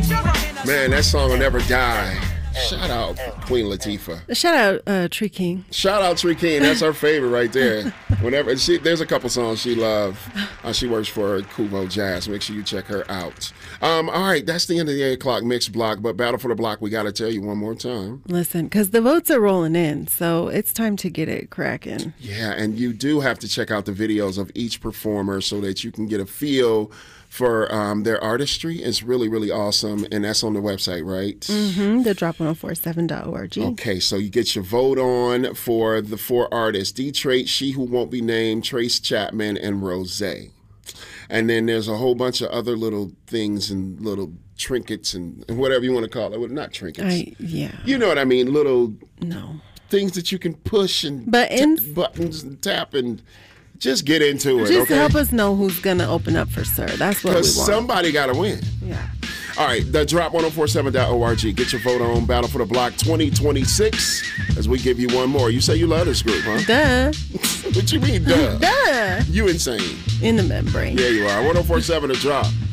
Man, that song will never die. Shout out Queen Latifah. Shout out Tree King. Shout out Tree King. That's her favorite right there. Whenever there's a couple songs she loves. She works for Kuvo Jazz. Make sure you check her out. All right, that's the end of the 8 o'clock mix block. But Battle for the Block, we got to tell you one more time. Listen, because the votes are rolling in, so it's time to get it cracking. Yeah, and you do have to check out the videos of each performer so that you can get a feel for their artistry. Is really, really awesome. And that's on the website, right? Mm-hmm. The drop1047.org. Okay, so you get your vote on for the 4 artists: D-Trait, She Who Won't Be Named, Trace Chapman, and Rose. And then there's a whole bunch of other little things and little trinkets and whatever you want to call it. Well, not trinkets. Yeah. You know what I mean? Little things that you can push and buttons and tap and just get into it. Just help us know who's going to open up for Sir. That's what we want. Because somebody got to win. Yeah. All right, the drop1047.org. Get your vote on Battle for the Block 2026 as we give you one more. You say you love this group, huh? Duh. What you mean, duh? Duh. You insane. In the membrane. Yeah, you are. 1047 The Drop.